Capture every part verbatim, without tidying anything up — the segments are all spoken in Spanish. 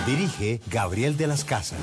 Dirige Gabriel de las Casas.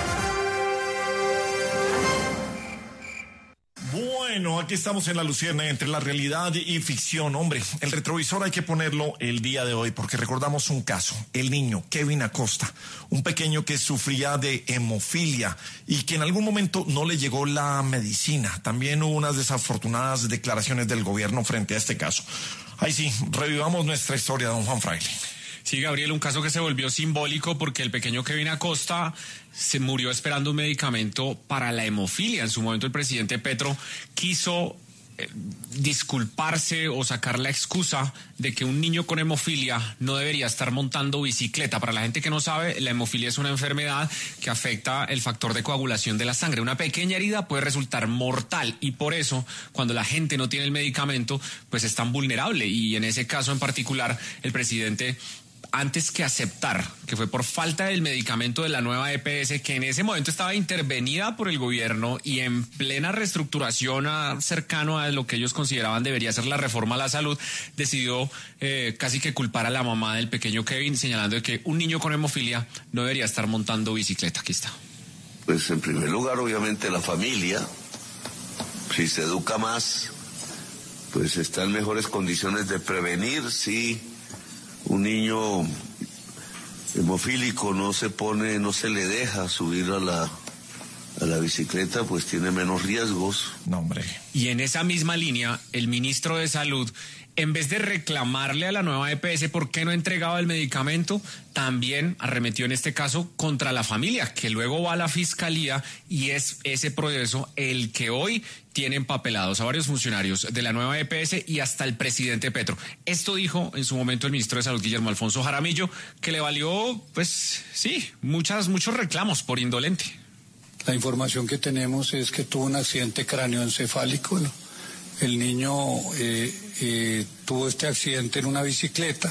Bueno, aquí estamos en La Lucierna, entre la realidad y ficción. Hombre, el retrovisor hay que ponerlo el día de hoy porque recordamos un caso. El niño Kevin Acosta, un pequeño que sufría de hemofilia y que en algún momento no le llegó la medicina. También hubo unas desafortunadas declaraciones del gobierno frente a este caso. Ahí sí, revivamos nuestra historia, don Juan Fraile. Sí, Gabriel, un caso que se volvió simbólico porque el pequeño Kevin Acosta se murió esperando un medicamento para la hemofilia. En su momento el presidente Petro quiso eh, disculparse o sacar la excusa de que un niño con hemofilia no debería estar montando bicicleta. Para la gente que no sabe, la hemofilia es una enfermedad que afecta el factor de coagulación de la sangre. Una pequeña herida puede resultar mortal y por eso cuando la gente no tiene el medicamento pues es tan vulnerable, y en ese caso en particular el presidente, antes que aceptar que fue por falta del medicamento de la nueva E P S, que en ese momento estaba intervenida por el gobierno y en plena reestructuración a, cercano a lo que ellos consideraban debería ser la reforma a la salud, decidió eh, casi que culpar a la mamá del pequeño Kevin, señalando de que un niño con hemofilia no debería estar montando bicicleta. Aquí está. Pues en primer lugar, obviamente, la familia. Si se educa más, pues está en mejores condiciones de prevenir, sí. Un niño hemofílico no se pone, no se le deja subir a la, a la bicicleta, pues tiene menos riesgos. No, hombre. Y en esa misma línea, el ministro de Salud, en vez de reclamarle a la nueva E P S por qué no entregaba el medicamento, también arremetió en este caso contra la familia, que luego va a la fiscalía, y es ese proceso el que hoy tiene empapelados a varios funcionarios de la nueva E P S y hasta el presidente Petro. Esto dijo en su momento el ministro de Salud, Guillermo Alfonso Jaramillo, que le valió, pues sí, muchas, muchos reclamos por indolente. La información que tenemos es que tuvo un accidente cráneoencefálico, ¿no? El niño eh, eh, tuvo este accidente en una bicicleta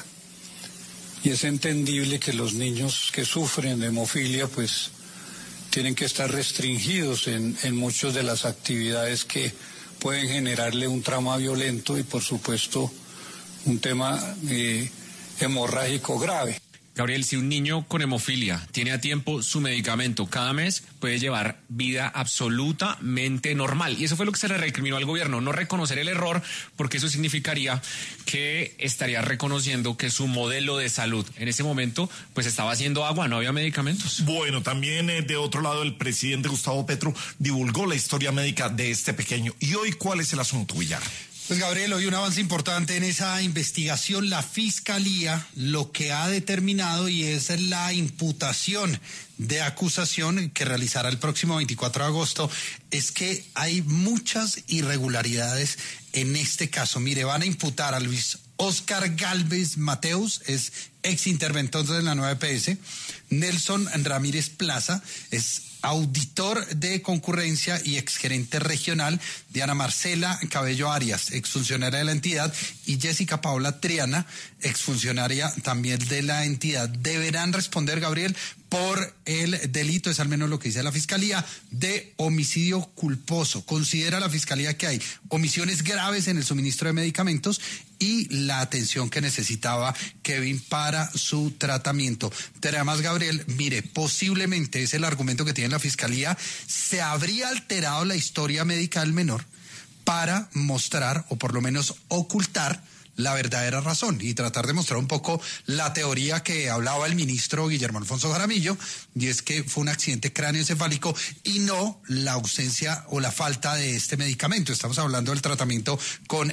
y es entendible que los niños que sufren de hemofilia pues tienen que estar restringidos en, en muchas de las actividades que pueden generarle un trauma violento y por supuesto un tema eh, hemorrágico grave. Gabriel, si un niño con hemofilia tiene a tiempo su medicamento cada mes, puede llevar vida absolutamente normal. Y eso fue lo que se le recriminó al gobierno, no reconocer el error, porque eso significaría que estaría reconociendo que su modelo de salud en ese momento pues estaba haciendo agua, no había medicamentos. Bueno, también eh, de otro lado el presidente Gustavo Petro divulgó la historia médica de este pequeño. ¿Y hoy cuál es el asunto, Villar? Pues Gabriel, hoy un avance importante en esa investigación. La Fiscalía lo que ha determinado y es la imputación de acusación que realizará el próximo veinticuatro de agosto es que hay muchas irregularidades en este caso. Mire, van a imputar a Luis Oscar Galvez Mateus, es ex interventor de la nueva E P S, Nelson Ramírez Plaza, es auditor de concurrencia y exgerente regional, Diana Marcela Cabello Arias, exfuncionaria de la entidad, y Jessica Paola Triana, exfuncionaria también de la entidad. Deberán responder, Gabriel, por el delito, es al menos lo que dice la Fiscalía, de homicidio culposo. Considera la Fiscalía que hay omisiones graves en el suministro de medicamentos y la atención que necesitaba Kevin para su tratamiento. Pero además, Gabriel, mire, posiblemente es el argumento que tiene la Fiscalía, se habría alterado la historia médica del menor para mostrar, o por lo menos ocultar, la verdadera razón y tratar de mostrar un poco la teoría que hablaba el ministro Guillermo Alfonso Jaramillo, y es que fue un accidente cráneoencefálico y no la ausencia o la falta de este medicamento. Estamos hablando del tratamiento con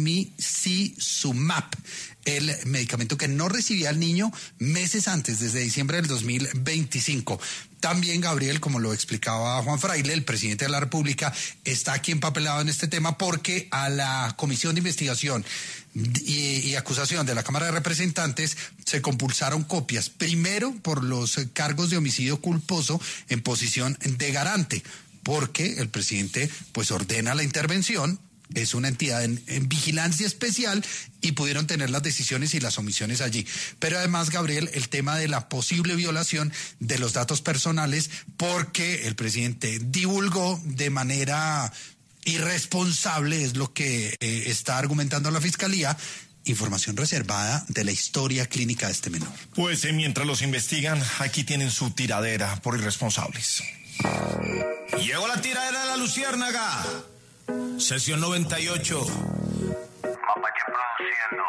emicizumab, el medicamento que no recibía el niño meses antes, desde diciembre del dos mil veinticinco. También, Gabriel, como lo explicaba Juan Fraile, el presidente de la República está aquí empapelado en este tema porque a la Comisión de Investigación y, y Acusación de la Cámara de Representantes se compulsaron copias, primero por los cargos de homicidio culposo en posición de garante, porque el presidente pues ordena la intervención, es una entidad en, en vigilancia especial y pudieron tener las decisiones y las omisiones allí. Pero además, Gabriel, el tema de la posible violación de los datos personales, porque el presidente divulgó de manera irresponsable, es lo que eh, está argumentando la Fiscalía, información reservada de la historia clínica de este menor. Pues eh, mientras los investigan, aquí tienen su tiradera por irresponsables. Llegó la tiradera de la Luciérnaga. Sesión noventa y ocho. Mapache produciendo.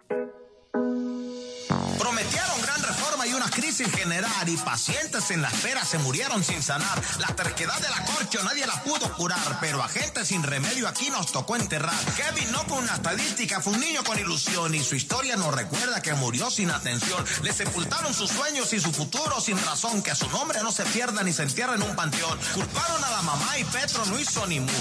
Prometieron gran reforma y una crisis general, y pacientes en la espera se murieron sin sanar. La terquedad de la corcho nadie la pudo curar, pero a gente sin remedio aquí nos tocó enterrar. Kevin no fue una estadística, fue un niño con ilusión, y su historia nos recuerda que murió sin atención. Le sepultaron sus sueños y su futuro sin razón, que su nombre no se pierda ni se entierre en un panteón. Culparon a la mamá y Petro no hizo ni mu.